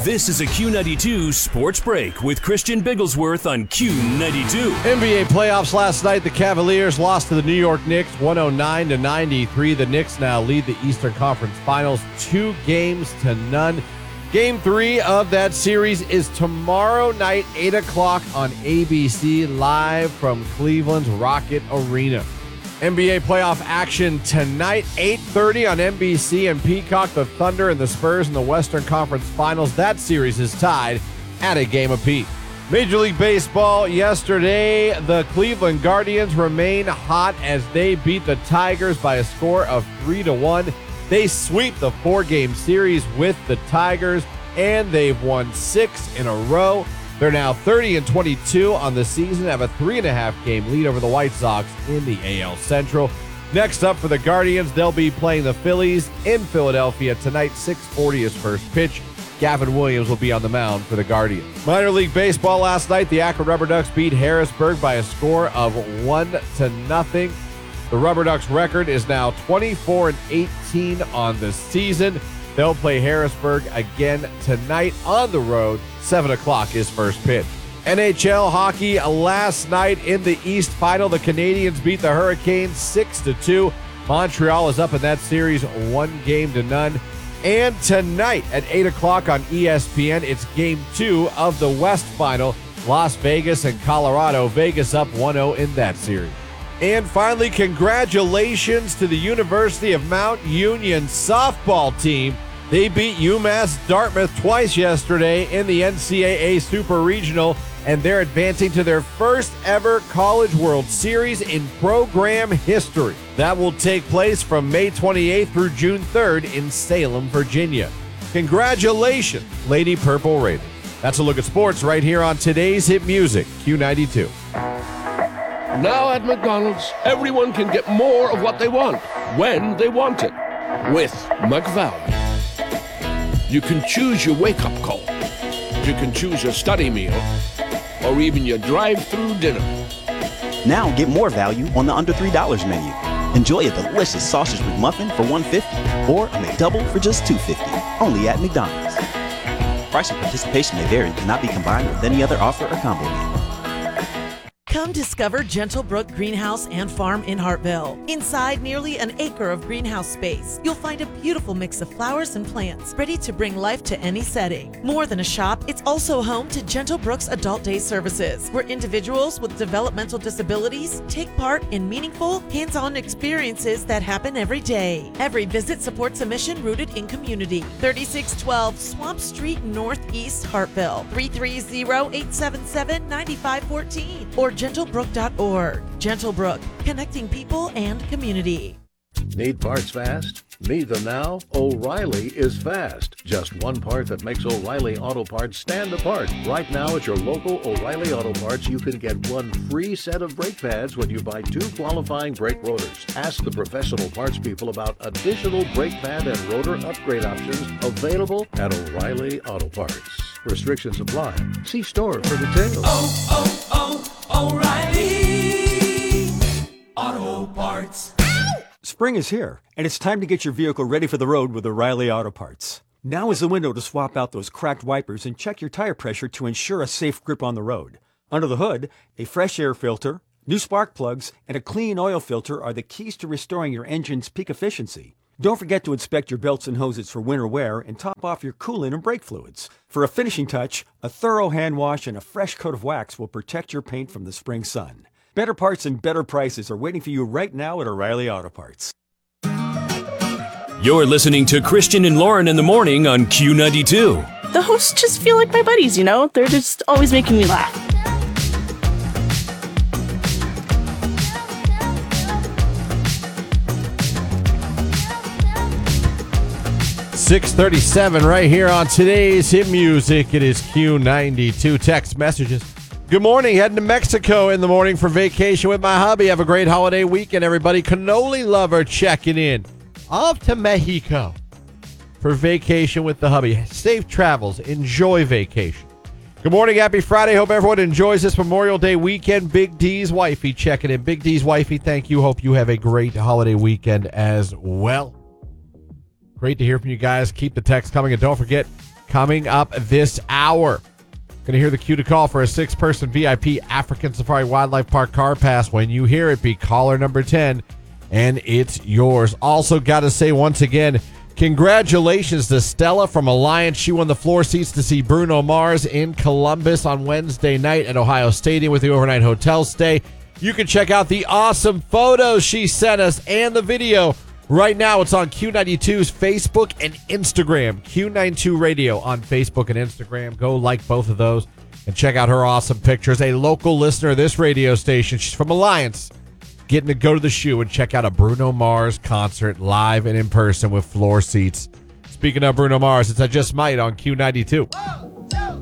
This is a Q92 Sports Break with Christian Bigglesworth on Q92. NBA playoffs last night. The Cavaliers lost to the New York Knicks 109-93. The Knicks now lead the Eastern Conference Finals 2-0. Game 3 of that series is tomorrow night, 8 o'clock on ABC, live from Cleveland's Rocket Arena. NBA playoff action tonight, 8:30 on NBC and Peacock. The Thunder and the Spurs in the Western Conference Finals. That series is tied at a game apiece. Major League Baseball yesterday, the Cleveland Guardians remain hot as they beat the Tigers by a score of 3-1. They sweep the 4-game series with the Tigers, and they've won 6 in a row. They're now 30-22 on the season, have a 3.5-game lead over the White Sox in the AL Central. Next up for the Guardians, they'll be playing the Phillies in Philadelphia tonight. 6:40 is first pitch. Gavin Williams will be on the mound for the Guardians. Minor League Baseball last night, the Akron Rubber Ducks beat Harrisburg by a score of 1-0. The Rubber Ducks record is now 24-18 on the season. They'll play Harrisburg again tonight on the road. 7 o'clock is first pitch. NHL hockey last night in the East Final. The Canadiens beat the Hurricanes 6-2. Montreal is up in that series 1-0. And tonight at 8 o'clock on ESPN, it's Game 2 of the West Final. Las Vegas and Colorado. Vegas up 1-0 in that series. And finally, congratulations to the University of Mount Union softball team. They beat UMass Dartmouth twice yesterday in the NCAA Super Regional, and they're advancing to their first ever College World Series in program history. That will take place from May 28th through June 3rd in Salem, Virginia. Congratulations, Lady Purple Raiders. That's a look at sports right here on today's Hit Music, Q92. Now at McDonald's, everyone can get more of what they want, when they want it, with McValue. You can choose your wake-up call. You can choose your study meal, or even your drive-through dinner. Now get more value on the under $3 menu. Enjoy a delicious sausage McMuffin for $1.50 or a McDouble for just $2.50. Only at McDonald's. Price and participation may vary and cannot be combined with any other offer or combo meal. Come discover Gentlebrook Greenhouse and Farm in Hartville. Inside nearly an acre of greenhouse space, you'll find a beautiful mix of flowers and plants ready to bring life to any setting. More than a shop, it's also home to Gentlebrook's Adult Day Services, where individuals with developmental disabilities take part in meaningful, hands-on experiences that happen every day. Every visit supports a mission rooted in community. 3612 Swamp Street Northeast, Hartville. 330-877-9514 or gentlebrook.org. Gentlebrook, connecting people and community. Need parts fast? Need them now? O'Reilly is fast. Just one part that makes O'Reilly Auto Parts stand apart. Right now at your local O'Reilly Auto Parts, you can get one free set of brake pads when you buy 2 qualifying brake rotors. Ask the professional parts people about additional brake pad and rotor upgrade options available at O'Reilly Auto Parts. Restrictions apply. See store for details. O'Reilly Auto Parts. Spring is here, and it's time to get your vehicle ready for the road with O'Reilly Auto Parts. Now is the window to swap out those cracked wipers and check your tire pressure to ensure a safe grip on the road. Under the hood, a fresh air filter, new spark plugs, and a clean oil filter are the keys to restoring your engine's peak efficiency. Don't forget to inspect your belts and hoses for winter wear and top off your coolant and brake fluids. For a finishing touch, a thorough hand wash and a fresh coat of wax will protect your paint from the spring sun. Better parts and better prices are waiting for you right now at O'Reilly Auto Parts. You're listening to Christian and Lauren in the morning on Q92. The hosts just feel like my buddies, you know? They're just always making me laugh. .637 right here on today's Hit Music. It is Q92. Text messages. Good morning. Heading to Mexico in the morning for vacation with my hubby. Have a great holiday weekend, everybody. Cannoli lover checking in. Off to Mexico for vacation with the hubby. Safe travels. Enjoy vacation. Good morning. Happy Friday. Hope everyone enjoys this Memorial Day weekend. Big D's wifey checking in. Big D's wifey, thank you. Hope you have a great holiday weekend as well. Great to hear from you guys. Keep the text coming. And don't forget, coming up this hour. Going to hear the cue to call for a 6-person VIP African Safari Wildlife Park car pass. When you hear it, be caller number 10, and it's yours. Also got to say once again, congratulations to Stella from Alliance. She won the floor seats to see Bruno Mars in Columbus on Wednesday night at Ohio Stadium with the overnight hotel stay. You can check out the awesome photos she sent us and the video. Right now, it's on Q92's Facebook and Instagram. Q92 Radio on Facebook and Instagram. Go like both of those and check out her awesome pictures. A local listener of this radio station. She's from Alliance. Getting to go to the shoe and check out a Bruno Mars concert live and in person with floor seats. Speaking of Bruno Mars, it's I Just Might on Q92.